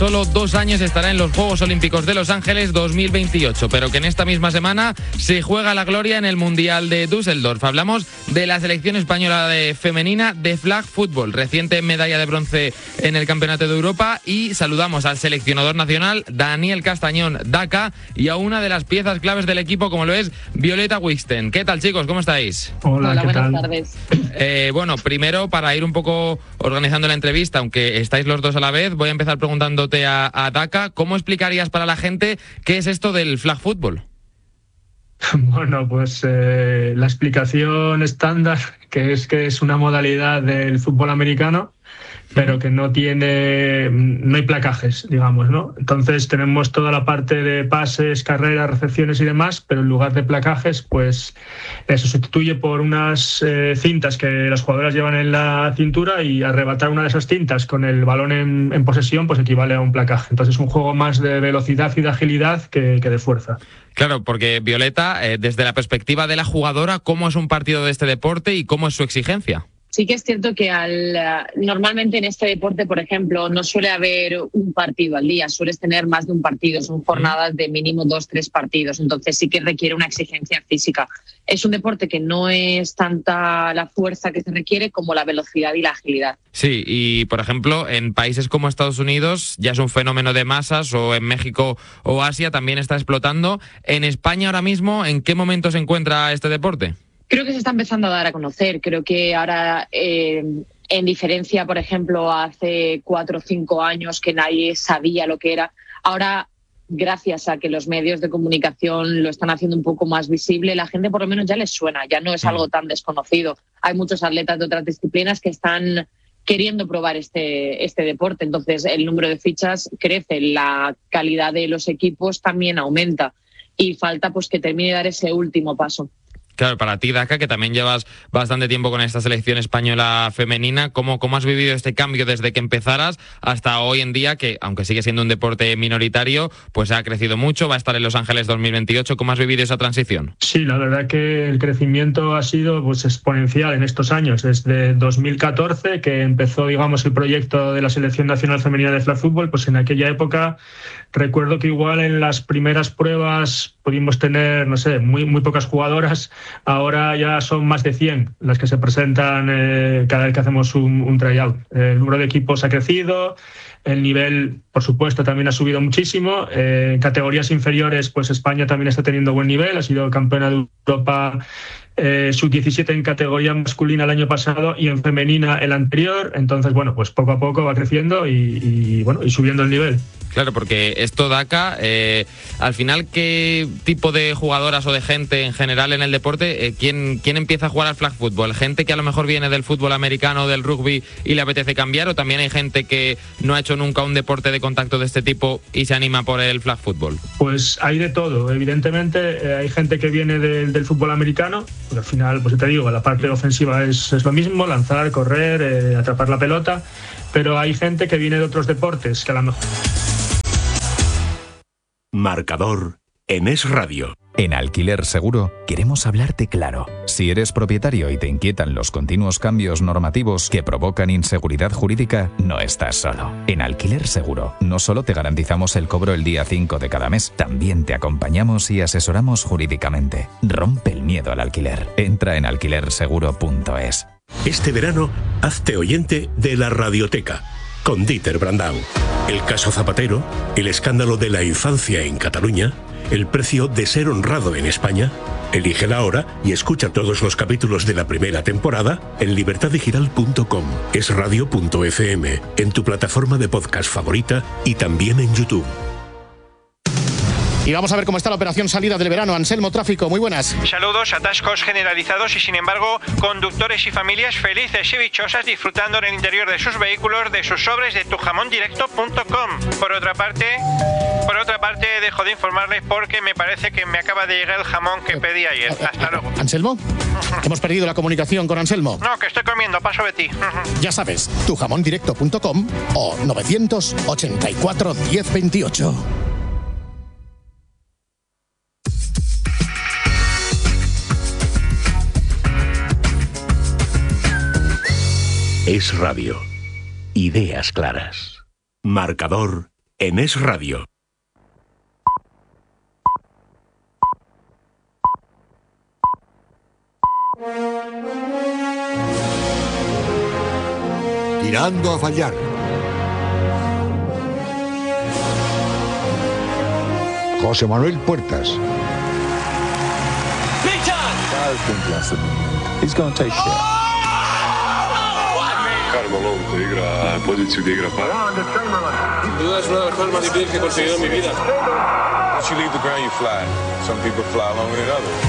solo 2 años estará en los Juegos Olímpicos de Los Ángeles 2028, pero que en esta misma semana se juega la gloria en el Mundial de Düsseldorf. Hablamos de la selección española femenina de flag football, reciente medalla de bronce en el Campeonato de Europa, y saludamos al seleccionador nacional Daniel Castañón Daca y a una de las piezas claves del equipo, como lo es Violeta Wixten. ¿Qué tal, chicos? ¿Cómo estáis? Hola, ¿qué buenas tal? tardes. Bueno, primero, para ir un poco organizando la entrevista, aunque estáis los dos a la vez, voy a empezar preguntándote a Daca, ¿cómo explicarías para la gente qué es esto del flag football? Bueno, pues la explicación estándar, que es una modalidad del fútbol americano, pero que no hay placajes, digamos, ¿no? Entonces tenemos toda la parte de pases, carreras, recepciones y demás, pero en lugar de placajes, pues eso sustituye por unas cintas que las jugadoras llevan en la cintura, y arrebatar una de esas cintas con el balón en posesión, pues equivale a un placaje. Entonces es un juego más de velocidad y de agilidad que de fuerza. Claro, porque Violeta, desde la perspectiva de la jugadora, ¿cómo es un partido de este deporte y cómo es su exigencia? Sí que es cierto que normalmente en este deporte, por ejemplo, no suele haber un partido al día, sueles tener más de un partido, son jornadas de mínimo 2-3 partidos, entonces sí que requiere una exigencia física. Es un deporte que no es tanta la fuerza que se requiere como la velocidad y la agilidad. Sí, y por ejemplo, en países como Estados Unidos ya es un fenómeno de masas, o en México o Asia también está explotando. En España ahora mismo, ¿en qué momento se encuentra este deporte? Creo que se está empezando a dar a conocer. Creo que ahora, en diferencia, por ejemplo, hace 4 o 5 años que nadie sabía lo que era, ahora, gracias a que los medios de comunicación lo están haciendo un poco más visible, la gente por lo menos ya les suena, ya no es algo tan desconocido. Hay muchos atletas de otras disciplinas que están queriendo probar este deporte. Entonces, el número de fichas crece, la calidad de los equipos también aumenta, y falta pues que termine de dar ese último paso. Claro, para ti, Daca, que también llevas bastante tiempo con esta selección española femenina, ¿cómo has vivido este cambio desde que empezaras hasta hoy en día, que aunque sigue siendo un deporte minoritario, pues ha crecido mucho, va a estar en Los Ángeles 2028? ¿Cómo has vivido esa transición? Sí, la verdad que el crecimiento ha sido pues exponencial en estos años. Desde 2014, que empezó, digamos, el proyecto de la Selección Nacional Femenina de Flag Football, pues en aquella época recuerdo que igual en las primeras pruebas pudimos tener, no sé, muy pocas jugadoras. Ahora ya son más de 100 las que se presentan cada vez que hacemos un tryout. El número de equipos ha crecido, el nivel, por supuesto, también ha subido muchísimo. En categorías inferiores, pues España también está teniendo buen nivel, ha sido campeona de Europa sub-17 en categoría masculina el año pasado y en femenina el anterior. Entonces, bueno, pues poco a poco va creciendo y subiendo el nivel. Claro, porque esto, Daca, al final, ¿qué tipo de jugadoras o de gente en general en el deporte, quién empieza a jugar al flag football? ¿Gente que a lo mejor viene del fútbol americano o del rugby y le apetece cambiar, o también hay gente que no ha hecho nunca un deporte de contacto de este tipo y se anima por el flag football? Pues hay de todo. Evidentemente hay gente que viene del fútbol americano, porque al final, pues te digo, la parte ofensiva es lo mismo, lanzar, correr, atrapar la pelota, pero hay gente que viene de otros deportes que a lo mejor... Marcador en Es Radio. En Alquiler Seguro queremos hablarte claro. Si eres propietario y te inquietan los continuos cambios normativos que provocan inseguridad jurídica, no estás solo. En Alquiler Seguro no solo te garantizamos el cobro el día 5 de cada mes, también te acompañamos y asesoramos jurídicamente. Rompe el miedo al alquiler. Entra en alquilerseguro.es. Este verano, hazte oyente de la Radioteca con Dieter Brandau. El caso Zapatero, el escándalo de la infancia en Cataluña, el precio de ser honrado en España. Elígela ahora y escucha todos los capítulos de la primera temporada en libertaddigital.com, esradio.fm, en tu plataforma de podcast favorita y también en YouTube. Y vamos a ver cómo está la operación salida del verano. Anselmo, tráfico, muy buenas. Saludos, atascos generalizados y sin embargo conductores y familias felices y dichosas disfrutando en el interior de sus vehículos de sus sobres de tujamondirecto.com. Por otra parte, dejo de informarles porque me parece que me acaba de llegar el jamón que pedí ayer. Hasta luego. ¿Anselmo? Hemos perdido la comunicación con Anselmo. No, que estoy comiendo, paso de ti. Ya sabes, tujamondirecto.com o 984 1028. Es Radio. Ideas claras. Marcador en Es Radio. Tirando a fallar. José Manuel Puertas. Carmelo igra poziciju gdje igra par. Duda es una de las cosas más difíciles que he conseguido en mi vida. Once you leave the ground, you fly. Some people fly longer than others.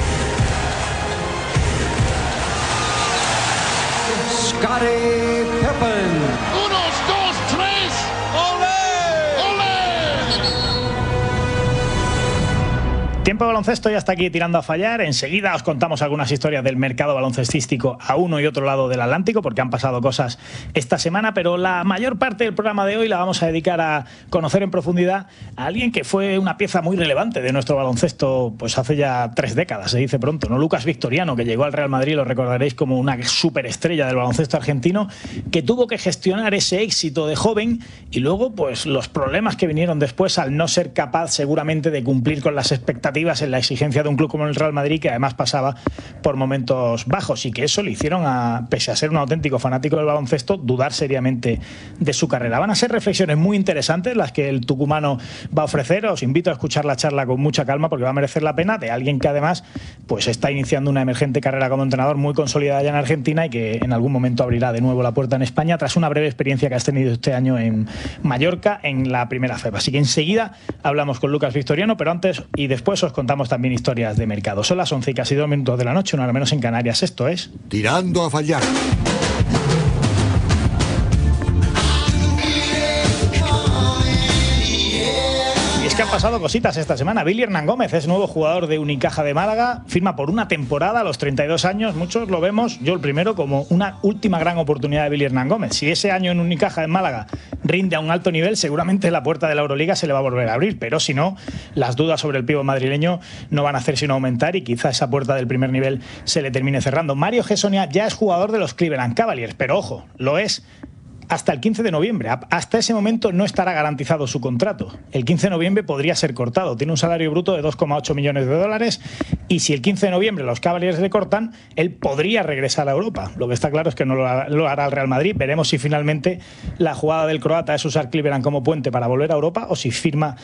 Scottie Pippen. 1, 2, 3. ¡Ole! ¡Ole! Tiempo de baloncesto ya está aquí tirando a fallar. Enseguida os contamos algunas historias del mercado baloncestístico a uno y otro lado del Atlántico, porque han pasado cosas esta semana, pero la mayor parte del programa de hoy la vamos a dedicar a conocer en profundidad a alguien que fue una pieza muy relevante de nuestro baloncesto pues hace ya 3 décadas, se dice pronto, ¿no? Lucas Victoriano, que llegó al Real Madrid, lo recordaréis como una superestrella del baloncesto argentino, que tuvo que gestionar ese éxito de joven y luego pues los problemas que vinieron después al no ser capaz seguramente de cumplir con las expectativas en la exigencia de un club como el Real Madrid, que además pasaba por momentos bajos y que eso le hicieron, pese a ser un auténtico fanático del baloncesto, dudar seriamente de su carrera. Van a ser reflexiones muy interesantes las que el tucumano va a ofrecer. Os invito a escuchar la charla con mucha calma porque va a merecer la pena, de alguien que además pues está iniciando una emergente carrera como entrenador muy consolidada ya en Argentina y que en algún momento abrirá de nuevo la puerta en España tras una breve experiencia que has tenido este año en Mallorca en la primera FEB. Así que enseguida hablamos con Lucas Victoriano, pero antes y después os contamos también historias de mercado. Son las 11 y casi 2 minutos de la noche, una hora menos en Canarias. Esto es Tirando a fallar. Es que han pasado cositas esta semana. Billy Hernán Gómez es nuevo jugador de Unicaja de Málaga, firma por una temporada a los 32 años. Muchos lo vemos, yo el primero, como una última gran oportunidad de Billy Hernán Gómez. Si ese año en Unicaja en Málaga rinde a un alto nivel, seguramente la puerta de la Euroliga se le va a volver a abrir, pero si no, las dudas sobre el pívot madrileño no van a hacer sino aumentar y quizá esa puerta del primer nivel se le termine cerrando. Mario Gessonia ya es jugador de los Cleveland Cavaliers, pero ojo, lo es hasta el 15 de noviembre. Hasta ese momento no estará garantizado su contrato. El 15 de noviembre podría ser cortado. Tiene un salario bruto de 2,8 millones de dólares y si el 15 de noviembre los Cavaliers le cortan, él podría regresar a Europa. Lo que está claro es que no lo hará el Real Madrid. Veremos si finalmente la jugada del croata es usar Cleveland como puente para volver a Europa o si firmar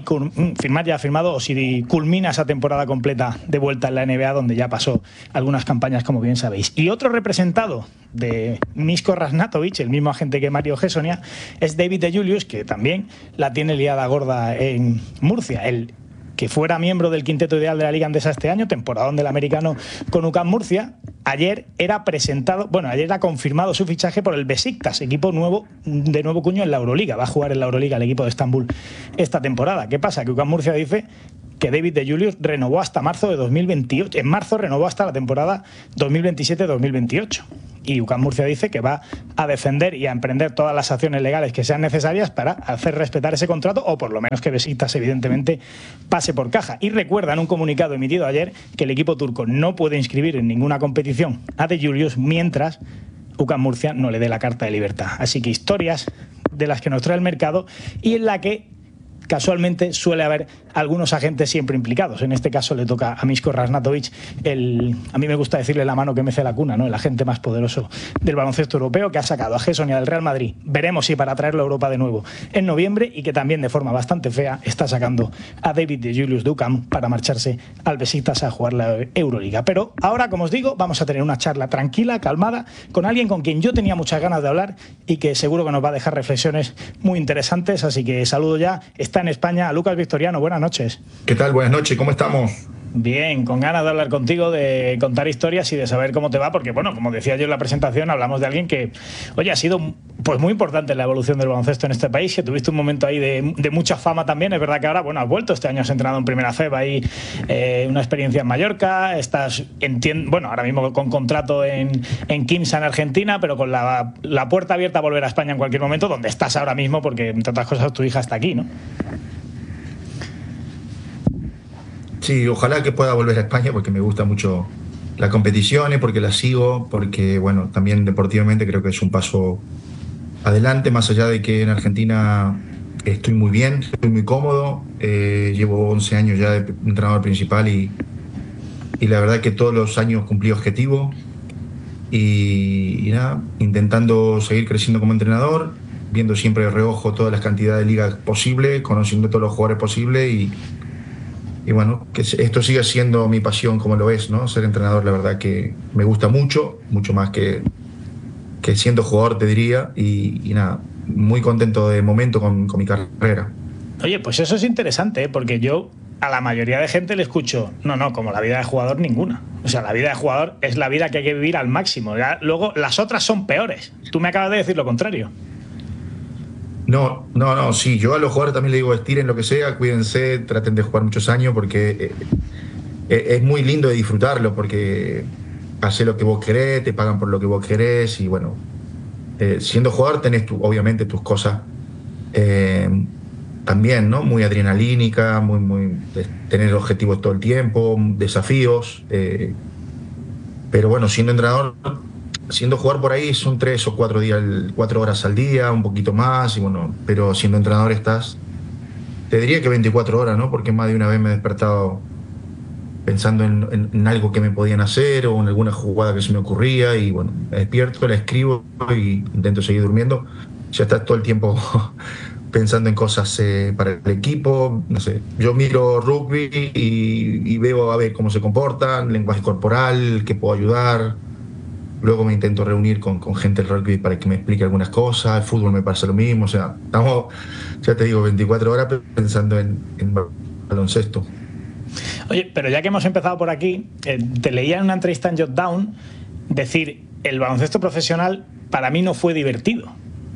ya ha firmado o si culmina esa temporada completa de vuelta en la NBA, donde ya pasó algunas campañas, como bien sabéis. Y otro representado de Misko Rasnatovic, el mismo agente que Mario Gessonia, es David de Julius, que también la tiene liada gorda en Murcia. El que fuera miembro del quinteto ideal de la Liga Andesa este año, temporadón del americano con UCAM Murcia, ayer era confirmado su fichaje por el Besiktas, equipo de nuevo cuño en la Euroliga. Va a jugar en la Euroliga el equipo de Estambul esta temporada. ¿Qué pasa? Que UCAM Murcia dice que David de Julius renovó hasta marzo de 2028. En marzo renovó hasta la temporada 2027-2028. Y UCAM Murcia dice que va a defender y a emprender todas las acciones legales que sean necesarias para hacer respetar ese contrato, o por lo menos que Besiktas evidentemente pase por caja. Y recuerda en un comunicado emitido ayer que el equipo turco no puede inscribir en ninguna competición a de Julius mientras UCAM Murcia no le dé la carta de libertad. Así que historias de las que nos trae el mercado y en la que casualmente suele haber algunos agentes siempre implicados. En este caso le toca a Misko Rasnatovic, a mí me gusta decirle la mano que mece la cuna, ¿no? El agente más poderoso del baloncesto europeo, que ha sacado a Gessonia del Real Madrid. Veremos si para traerlo a Europa de nuevo en noviembre, y que también de forma bastante fea está sacando a David de Julius de UCAM para marcharse al Besiktas a jugar la Euroliga. Pero ahora, como os digo, vamos a tener una charla tranquila, calmada, con alguien con quien yo tenía muchas ganas de hablar y que seguro que nos va a dejar reflexiones muy interesantes. Así que saludo ya. Está en España a Lucas Victoriano. Buenas noches. ¿Qué tal? Buenas noches. ¿Cómo estamos? Bien, con ganas de hablar contigo, de contar historias y de saber cómo te va, porque bueno, como decía yo en la presentación, hablamos de alguien que, oye, ha sido pues muy importante en la evolución del baloncesto en este país, que tuviste un momento ahí de mucha fama también. Es verdad que ahora, bueno, has vuelto, este año has entrenado en Primera FEB, ahí una experiencia en Mallorca, estás, bueno, ahora mismo con contrato en Quimsa en Argentina, pero con la puerta abierta a volver a España en cualquier momento, donde estás ahora mismo, porque entre otras cosas tu hija está aquí, ¿no? Sí, ojalá que pueda volver a España, porque me gusta mucho las competiciones, porque las sigo, porque bueno, también deportivamente creo que es un paso adelante, más allá de que en Argentina estoy muy bien, estoy muy cómodo. Llevo 11 años ya de entrenador principal y la verdad que todos los años cumplí objetivo. Y nada, intentando seguir creciendo como entrenador, viendo siempre de reojo todas las cantidades de ligas posibles, conociendo todos los jugadores posibles y bueno, que esto siga siendo mi pasión como lo es, ¿no? Ser entrenador, la verdad que me gusta mucho más que siendo jugador, te diría, y nada, muy contento de momento con mi carrera. Oye, pues eso es interesante, ¿eh? Porque yo a la mayoría de gente le escucho, no, como la vida de jugador ninguna. O sea, la vida de jugador es la vida que hay que vivir al máximo. Ya, luego las otras son peores. Tú me acabas de decir lo contrario. No, sí, yo a los jugadores también les digo, estiren lo que sea, cuídense, traten de jugar muchos años porque es muy lindo de disfrutarlo, porque haces lo que vos querés, te pagan por lo que vos querés y bueno, siendo jugador tenés obviamente tus cosas también, ¿no? Muy adrenalínica, muy tener objetivos todo el tiempo, desafíos, pero bueno, siendo entrenador, siendo jugador por ahí son 3 o 4 horas al día, un poquito más, y bueno, pero siendo entrenador te diría que 24 horas, ¿no? Porque más de una vez me he despertado pensando en algo que me podían hacer o en alguna jugada que se me ocurría y bueno, me despierto, la escribo y intento seguir durmiendo. Ya estás todo el tiempo pensando en cosas para el equipo, no sé. Yo miro rugby y veo a ver cómo se comportan, lenguaje corporal, qué puedo ayudar. Luego me intento reunir con gente del rugby para que me explique algunas cosas. El fútbol me pasa lo mismo. O sea, estamos, ya te digo, 24 horas pensando en baloncesto. Oye, pero ya que hemos empezado por aquí, te leía en una entrevista en Jotdown decir, el baloncesto profesional para mí no fue divertido.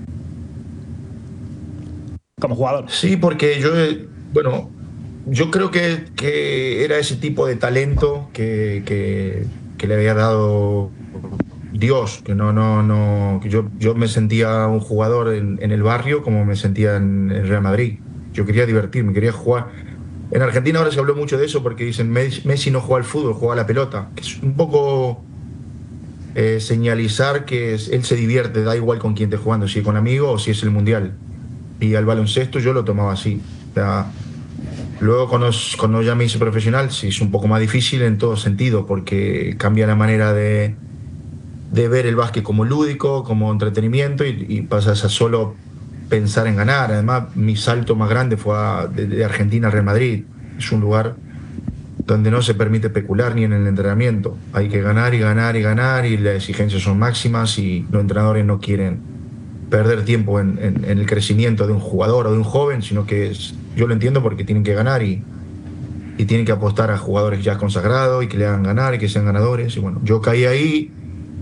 Como jugador. Sí, porque yo creo que era ese tipo de talento que le había dado Dios, que que yo me sentía un jugador en el barrio como me sentía en el Real Madrid. Yo quería divertirme, quería jugar. En Argentina ahora se habló mucho de eso porque dicen Messi no juega al fútbol, juega a la pelota, que es un poco señalizar que él se divierte, da igual con quién esté jugando, si es con amigos o si es el Mundial. Y al baloncesto yo lo tomaba así. O sea, luego cuando ya me hice profesional sí es un poco más difícil en todo sentido porque cambia la manera de ver el básquet como lúdico, como entretenimiento y pasas a solo pensar en ganar. Además, mi salto más grande fue de Argentina al Real Madrid. Es un lugar donde no se permite especular ni en el entrenamiento. Hay que ganar y ganar y ganar y las exigencias son máximas y los entrenadores no quieren perder tiempo en el crecimiento de un jugador o de un joven, sino que yo lo entiendo porque tienen que ganar y tienen que apostar a jugadores ya consagrados y que le hagan ganar y que sean ganadores. Y bueno, yo caí ahí,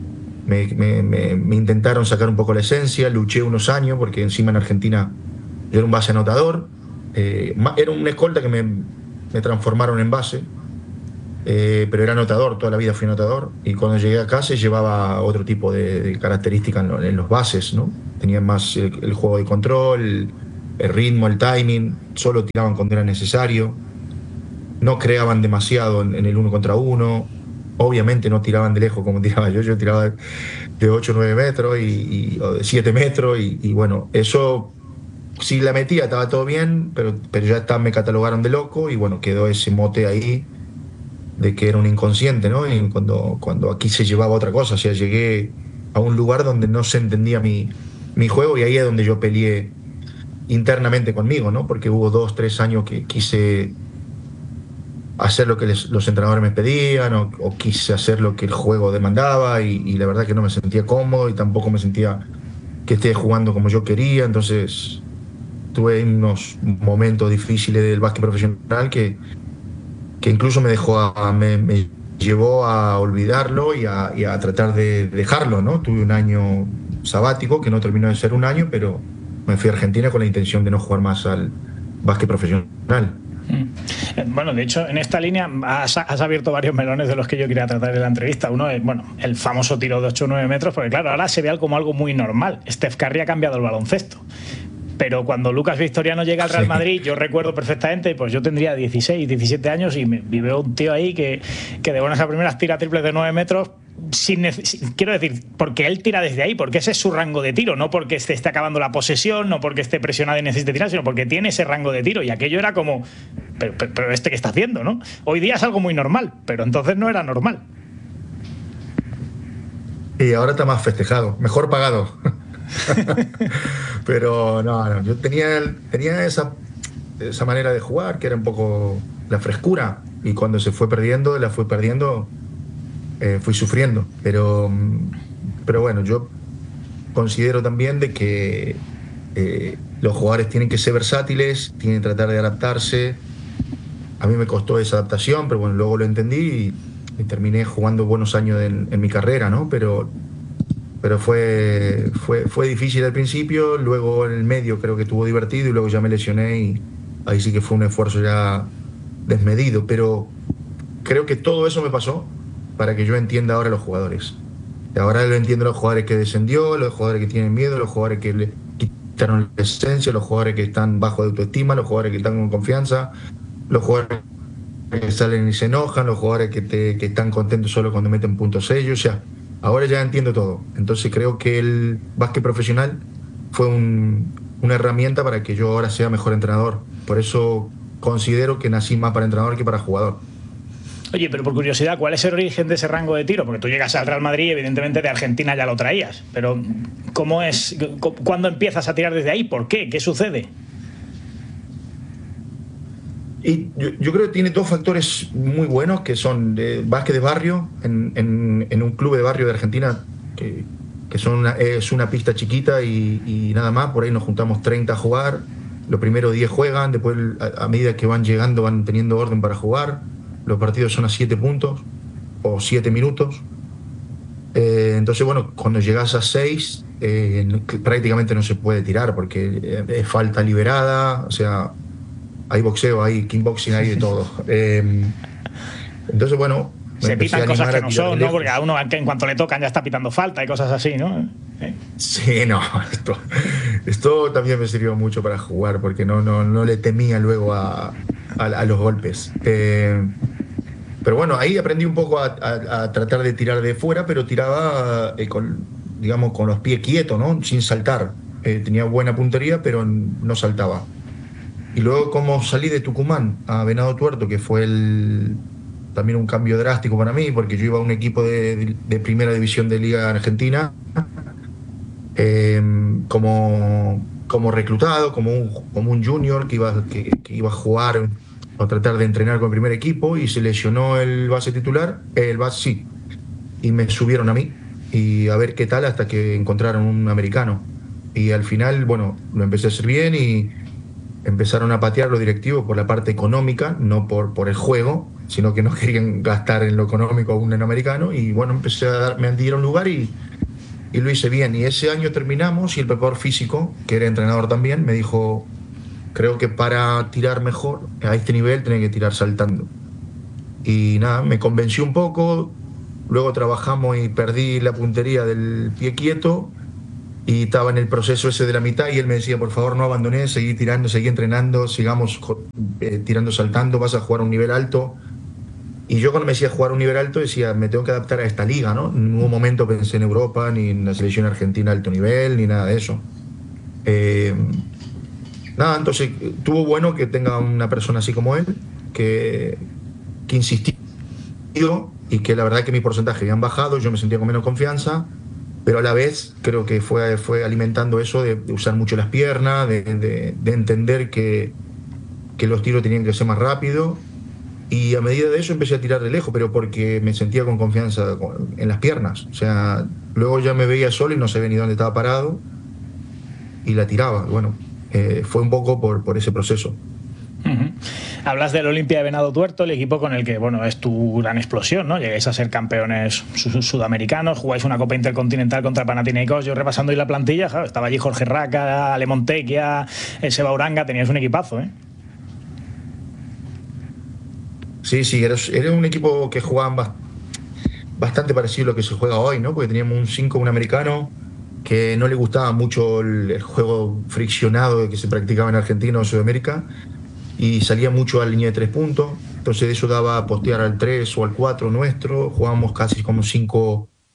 me intentaron sacar un poco la esencia, luché unos años porque encima en Argentina yo era un base anotador, era un escolta que me transformaron en base, pero era anotador, toda la vida fui anotador y cuando llegué acá se llevaba otro tipo de características en los bases, ¿no? Tenían más el juego de control, el ritmo, el timing, solo tiraban cuando era necesario, no creaban demasiado en el 1 contra 1, obviamente no tiraban de lejos como tiraba yo tiraba de 8 o 9 metros o de 7 metros y bueno, eso si la metía estaba todo bien, pero ya me catalogaron de loco y bueno, quedó ese mote ahí de que era un inconsciente, ¿no? Y cuando aquí se llevaba otra cosa, o sea, llegué a un lugar donde no se entendía mi juego y ahí es donde yo peleé internamente conmigo, ¿no? Porque hubo 2 o 3 años que quise hacer lo que los entrenadores me pedían o quise hacer lo que el juego demandaba y la verdad que no me sentía cómodo y tampoco me sentía que esté jugando como yo quería, entonces tuve unos momentos difíciles del básquet profesional que incluso me llevó a olvidarlo y a tratar de dejarlo, ¿no? Tuve un año sabático que no terminó de ser un año, pero me fui a Argentina con la intención de no jugar más al básquet profesional. Bueno, de hecho, en esta línea has abierto varios melones de los que yo quería tratar en la entrevista. Uno es, bueno, el famoso tiro de 8 o 9 metros, porque claro, ahora se ve como algo muy normal. Steph Curry ha cambiado el baloncesto. Pero cuando Lucas Victoriano llega al Real Madrid, yo recuerdo perfectamente, pues yo tendría 16, 17 años y veo un tío ahí que de buenas a primeras tira triples de 9 metros quiero decir, porque él tira desde ahí, porque ese es su rango de tiro, no porque esté acabando la posesión, no porque esté presionado y necesite tirar, sino porque tiene ese rango de tiro. Y aquello era como, pero ¿qué está haciendo, no? Hoy día es algo muy normal, pero entonces no era normal. Y ahora está más festejado, mejor pagado. Pero no, yo tenía esa manera de jugar, que era un poco la frescura, y cuando se fue perdiendo, fui sufriendo. Pero bueno, yo considero también de que los jugadores tienen que ser versátiles, tienen que tratar de adaptarse. A mí me costó esa adaptación, pero bueno, luego lo entendí y terminé jugando buenos años en mi carrera, ¿no? Pero fue difícil al principio, luego en el medio creo que estuvo divertido y luego ya me lesioné y ahí sí que fue un esfuerzo ya desmedido, pero creo que todo eso me pasó para que yo entienda ahora a los jugadores. Y ahora lo entiendo a los jugadores que descendió, los jugadores que tienen miedo, los jugadores que le quitaron la esencia, los jugadores que están bajo de autoestima, los jugadores que están con confianza, los jugadores que salen y se enojan, los jugadores que están contentos solo cuando meten puntos ellos. O sea, ahora ya entiendo todo. Entonces creo que el básquet profesional fue una herramienta para que yo ahora sea mejor entrenador. Por eso considero que nací más para entrenador que para jugador. Oye, pero por curiosidad, ¿cuál es el origen de ese rango de tiro? Porque tú llegas al Real Madrid, evidentemente de Argentina ya lo traías, pero ¿cómo es? ¿Cuándo empiezas a tirar desde ahí? ¿Por qué? ¿Qué sucede? Y yo creo que tiene dos factores muy buenos, que son de básquet de barrio, en un club de barrio de Argentina, que es una pista chiquita y nada más. Por ahí nos juntamos 30 a jugar, los primeros 10 juegan, después a medida que van llegando van teniendo orden para jugar. Los partidos son a 7 puntos o 7 minutos. Entonces, bueno, cuando llegas a 6, prácticamente no se puede tirar porque es falta liberada, o sea, hay boxeo, hay kickboxing, hay de todo. Entonces, bueno, se pitan cosas que no son, ¿no? Porque a uno en cuanto le tocan ya está pitando falta y cosas así, ¿no? Sí, no, esto también me sirvió mucho para jugar porque no le temía luego a los golpes. Pero bueno, ahí aprendí un poco a tratar de tirar de fuera, pero tiraba con los pies quietos, ¿no? Sin saltar. Tenía buena puntería, pero no saltaba. Y luego, como salí de Tucumán a Venado Tuerto, que fue también un cambio drástico para mí, porque yo iba a un equipo de primera división de Liga Argentina, como reclutado, como un junior que iba a jugar o tratar de entrenar con el primer equipo, y se lesionó el base titular, y me subieron a mí, y a ver qué tal, hasta que encontraron un americano. Y al final, bueno, lo empecé a hacer bien y empezaron a patear los directivos por la parte económica, no por el juego, sino que no querían gastar en lo económico a un americano. Y bueno, me dieron lugar y lo hice bien. Y ese año terminamos y el preparador físico, que era entrenador también, me dijo: creo que para tirar mejor a este nivel tenés que tirar saltando. Y nada, me convenció un poco. Luego trabajamos y perdí la puntería del pie quieto y estaba en el proceso ese de la mitad, y él me decía: por favor, no abandones, seguí tirando, seguí entrenando, sigamos tirando saltando, vas a jugar a un nivel alto. Y yo, cuando me decía jugar a un nivel alto, decía: me tengo que adaptar a esta liga, ¿no? En ningún momento pensé en Europa, ni en la selección argentina de alto nivel, ni nada de eso. Nada, entonces estuvo bueno que tenga una persona así como él, que insistió, y que la verdad que mis porcentajes habían bajado, yo me sentía con menos confianza, pero a la vez creo que fue alimentando eso de usar mucho las piernas, de entender que los tiros tenían que ser más rápidos, y a medida de eso empecé a tirar de lejos, pero porque me sentía con confianza en las piernas. O sea, luego ya me veía solo y no sabía ni dónde estaba parado y la tiraba. Bueno, fue un poco por ese proceso. Uh-huh. Hablas del Olimpia de Venado Tuerto, el equipo con el que, bueno, es tu gran explosión, ¿no? Llegáis a ser campeones sudamericanos, jugáis una Copa Intercontinental contra Panathinaikos. Yo repasando hoy la plantilla, claro, estaba allí Jorge Raca, Ale Montequia, Seba Uranga, tenías un equipazo, ¿eh? Sí, era un equipo que jugaban bastante parecido a lo que se juega hoy, ¿no? Porque teníamos un 5, un americano, que no le gustaba mucho el juego friccionado que se practicaba en Argentina o Sudamérica, y salía mucho a la línea de 3 puntos. Entonces eso daba a postear al 3 o al 4 nuestro. Jugábamos casi como 5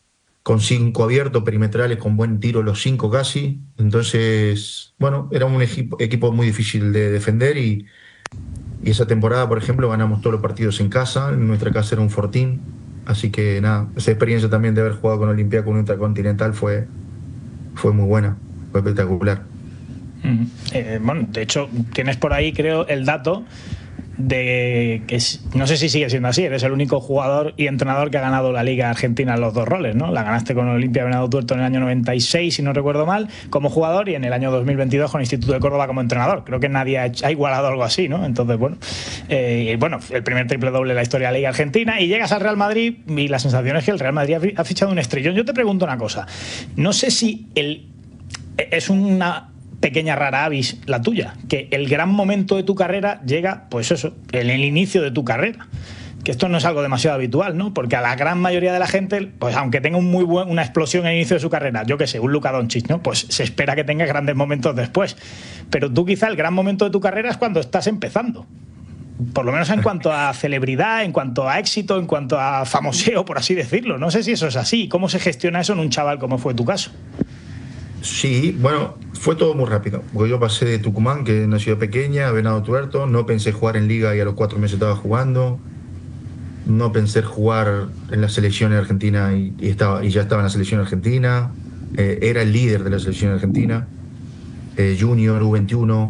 con 5 abiertos, perimetrales, con buen tiro los 5 casi. Entonces, bueno, era un equipo muy difícil de defender y esa temporada, por ejemplo, ganamos todos los partidos en casa. En nuestra casa era un fortín. Así que nada, esa experiencia también de haber jugado con Olympiacos en un Intercontinental fue muy buena, fue espectacular. Bueno, de hecho, tienes por ahí, creo, el dato de que no sé si sigue siendo así, eres el único jugador y entrenador que ha ganado la Liga Argentina en los 2 roles, ¿no? La ganaste con Olimpia Venado Tuerto en el año 96, si no recuerdo mal, como jugador, y en el año 2022 con Instituto de Córdoba como entrenador. Creo que nadie ha igualado algo así, ¿no? Entonces, bueno, el primer triple doble de la historia de la Liga Argentina, y llegas al Real Madrid y la sensación es que el Real Madrid ha fichado un estrellón. Yo te pregunto una cosa, no sé si es una pequeña rara avis la tuya, que el gran momento de tu carrera llega, pues eso, en el inicio de tu carrera, que esto no es algo demasiado habitual, ¿no? Porque a la gran mayoría de la gente, pues aunque tenga una explosión al inicio de su carrera, yo qué sé, un Luka Doncic, ¿no? Pues se espera que tenga grandes momentos después, pero tú quizá el gran momento de tu carrera es cuando estás empezando, por lo menos en cuanto a celebridad, en cuanto a éxito, en cuanto a famoseo, por así decirlo. No sé si eso es así. ¿Cómo se gestiona eso en un chaval como fue tu caso? Sí, bueno, fue todo muy rápido, porque yo pasé de Tucumán, que es una ciudad pequeña, a Venado Tuerto, no pensé jugar en Liga y a los 4 meses estaba jugando, no pensé jugar en la selección argentina y ya estaba en la selección argentina, era el líder de la selección argentina, Junior, U21,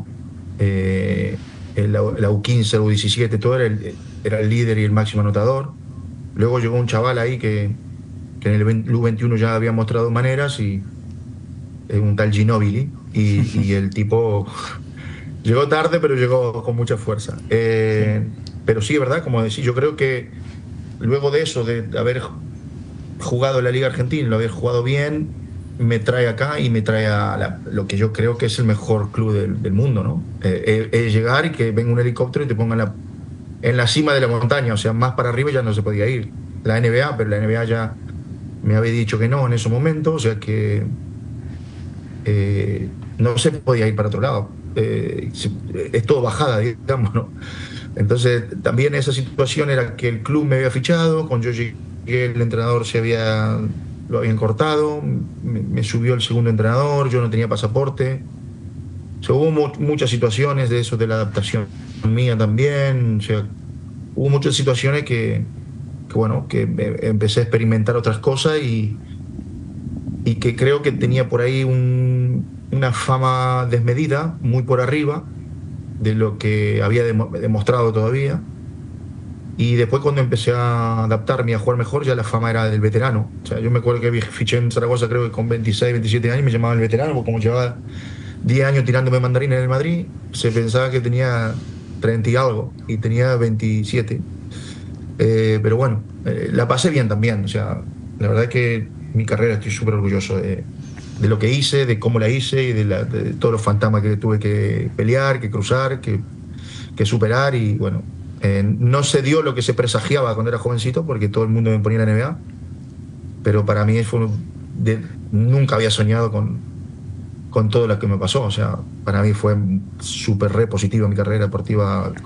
la U15, la U17, todo era el líder y el máximo anotador. Luego llegó un chaval ahí que en el U21 ya había mostrado maneras, y un tal Ginóbili, y el tipo llegó tarde, pero llegó con mucha fuerza. Pero sí, ¿verdad? Como decís, yo creo que luego de eso, de haber jugado en la Liga Argentina, lo haber jugado bien, me trae acá y me trae a lo que yo creo que es el mejor club del mundo, ¿no? Es llegar y que venga un helicóptero y te ponga en la cima de la montaña, o sea, más para arriba ya no se podía ir. La NBA, pero la NBA ya me había dicho que no en ese momento, o sea que no se podía ir para otro lado. Es todo bajada, digamos, ¿no? Entonces, también esa situación era que el club me había fichado, cuando yo llegué el entrenador lo habían cortado, me subió el segundo entrenador, yo no tenía pasaporte. O sea, hubo muchas situaciones de eso, de la adaptación mía también. O sea, hubo muchas situaciones que empecé a experimentar otras cosas y que creo que tenía por ahí una fama desmedida, muy por arriba de lo que había demostrado todavía. Y después, cuando empecé a adaptarme y a jugar mejor, ya la fama era del veterano. O sea, yo me acuerdo que fiché en Zaragoza, creo que con 26, 27 años, me llamaban el veterano, porque como llevaba 10 años tirándome mandarina en el Madrid, se pensaba que tenía 30 y algo, y tenía 27. Pero bueno, la pasé bien también. O sea, la verdad es que mi carrera estoy súper orgulloso de lo que hice, de cómo la hice y de todos los fantasmas que tuve que pelear, que cruzar, que superar. Y bueno, no se dio lo que se presagiaba cuando era jovencito, porque todo el mundo me ponía en la NBA, pero para mí nunca había soñado con todo lo que me pasó. O sea, para mí fue súper positiva mi carrera deportiva